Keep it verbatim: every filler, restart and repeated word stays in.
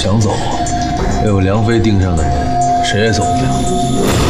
想走，被我梁飞盯上的人谁也走不了。